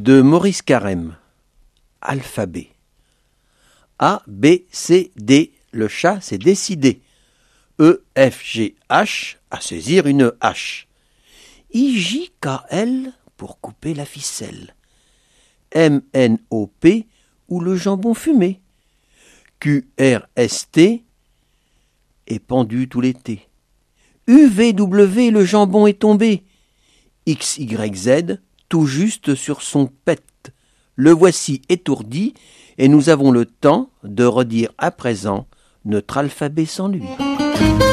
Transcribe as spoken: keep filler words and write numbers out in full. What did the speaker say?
De Maurice Carême. Alphabet. A, B, C, D. Le chat s'est décidé. E, F, G, H. À saisir une hache. I, J, K, L. Pour couper la ficelle. M, N, O, P. Ou le jambon fumé. Q, R, S, T. Est pendu tout l'été. U, V, W. Le jambon est tombé. X, Y, Z. Tout juste sur son pet. Le voici étourdi, et nous avons le temps de redire à présent notre alphabet sans lui.